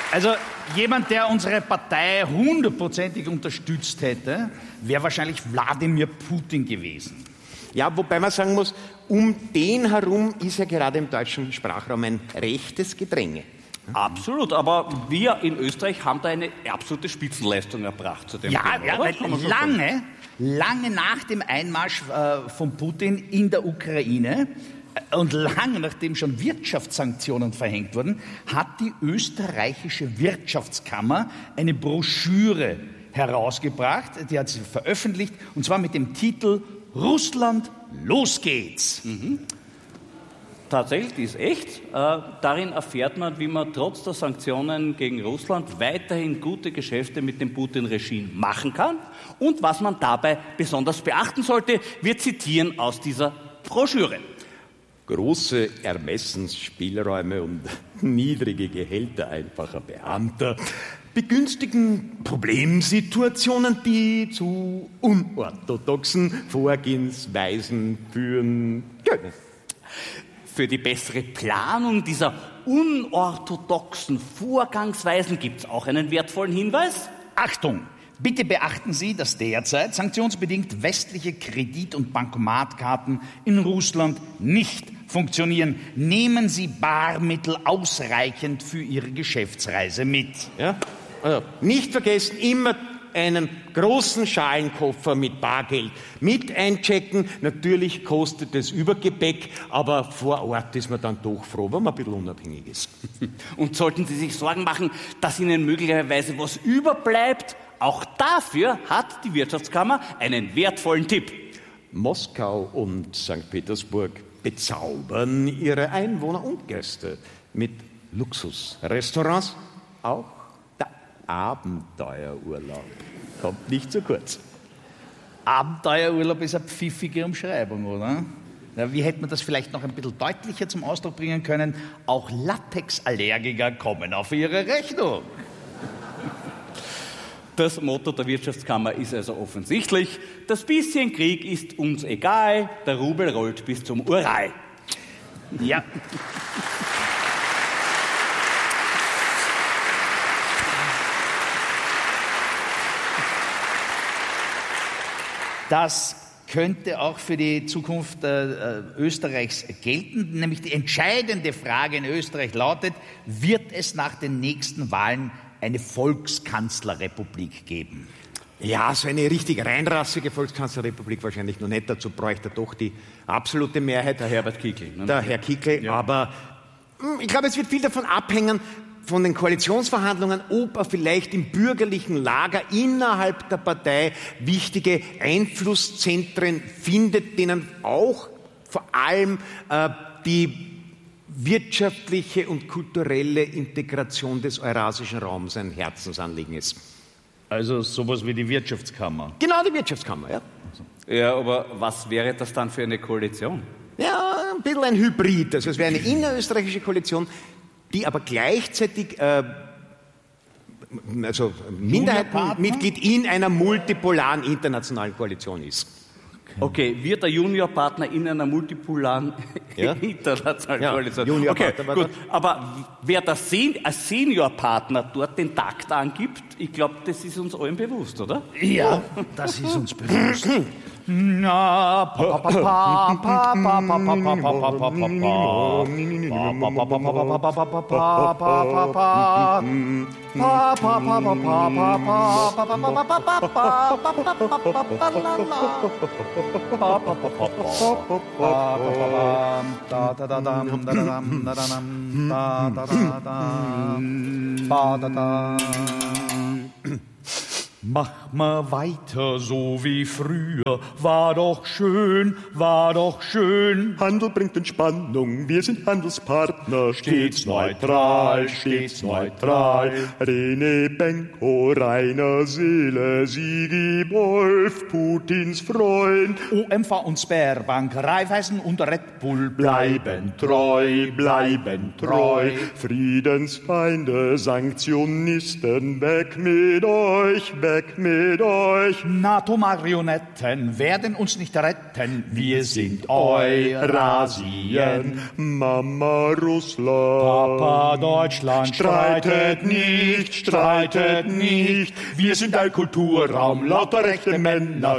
Also jemand, der unsere Partei hundertprozentig unterstützt hätte, wäre wahrscheinlich Wladimir Putin gewesen. Ja, wobei man sagen muss, um den herum ist ja gerade im deutschen Sprachraum ein rechtes Gedränge. Absolut, aber wir in Österreich haben da eine absolute Spitzenleistung erbracht zu dem Thema. Ja, weil lange nach dem Einmarsch von Putin in der Ukraine und lange nachdem schon Wirtschaftssanktionen verhängt wurden, hat die österreichische Wirtschaftskammer eine Broschüre herausgebracht, die hat sie veröffentlicht, und zwar mit dem Titel Russland, los geht's! Tatsächlich, die ist echt. Darin erfährt man, wie man trotz der Sanktionen gegen Russland weiterhin gute Geschäfte mit dem Putin-Regime machen kann und was man dabei besonders beachten sollte. Wir zitieren aus dieser Broschüre. Große Ermessensspielräume und niedrige Gehälter einfacher Beamter begünstigen Problemsituationen, die zu unorthodoxen Vorgehensweisen führen können. Für die bessere Planung dieser unorthodoxen Vorgangsweisen gibt es auch einen wertvollen Hinweis. Achtung! Bitte beachten Sie, dass derzeit sanktionsbedingt westliche Kredit- und Bankomatkarten in Russland nicht funktionieren. Nehmen Sie Barmittel ausreichend für Ihre Geschäftsreise mit. Ja? Also nicht vergessen, immer einen großen Schalenkoffer mit Bargeld mit einchecken. Natürlich kostet es Übergepäck, aber vor Ort ist man dann doch froh, wenn man ein bisschen unabhängig ist. Und sollten Sie sich Sorgen machen, dass Ihnen möglicherweise was überbleibt, auch dafür hat die Wirtschaftskammer einen wertvollen Tipp. Moskau und St. Petersburg bezaubern ihre Einwohner und Gäste mit Luxusrestaurants. Auch der Abenteuerurlaub kommt nicht zu kurz. Abenteuerurlaub ist eine pfiffige Umschreibung, oder? Ja, wie hätte man das vielleicht noch ein bisschen deutlicher zum Ausdruck bringen können? Auch Latexallergiker kommen auf ihre Rechnung. Das Motto der Wirtschaftskammer ist also offensichtlich: Das bisschen Krieg ist uns egal, der Rubel rollt bis zum Ural. Ja. Das könnte auch für die Zukunft Österreichs gelten. Nämlich die entscheidende Frage in Österreich lautet: Wird es nach den nächsten Wahlen eine Volkskanzlerrepublik geben? Ja, so eine richtig reinrassige Volkskanzlerrepublik wahrscheinlich noch nicht. Dazu bräuchte er doch die absolute Mehrheit. Der Herbert Kickl. Ne? Der Herr Kickl. Ja. Aber ich glaube, es wird viel davon abhängen, von den Koalitionsverhandlungen, ob er vielleicht im bürgerlichen Lager innerhalb der Partei wichtige Einflusszentren findet, denen auch vor allem die wirtschaftliche und kulturelle Integration des eurasischen Raums ein Herzensanliegen ist. Also sowas wie die Wirtschaftskammer. Genau, die Wirtschaftskammer, ja. Ja, aber was wäre das dann für eine Koalition? Ja, ein bisschen ein Hybrid. Also es wäre eine innerösterreichische Koalition, die aber gleichzeitig Minderheitenmitglied in einer multipolaren internationalen Koalition ist. Okay, wird der Juniorpartner in einer multipolaren internationalen Koalition? Juniorpartner, okay, gut. Aber wer als Seniorpartner dort den Takt angibt, ich glaube, das ist uns allen bewusst, oder? Ja, das ist uns bewusst. Na, pa pa pa pa pa pa pa pa pa pa pa pa. Mach mal weiter so wie früher, war doch schön, war doch schön. Handel bringt Entspannung, wir sind Handelspartner, stets neutral, stets neutral. Rene Benko, Rainer Seele, Sigi Wolf, Putins Freund. OMV und Sberbank, Raiffeisen und Red Bull Bleiben treu, bleiben treu. Friedensfeinde, Sanktionisten, weg mit euch, weg weg mit euch. NATO-Marionetten werden uns nicht retten. Wir sind Eurasien, Mama Russland. Papa Deutschland. Streitet nicht, wir sind ein Kulturraum, lauter rechte Männer,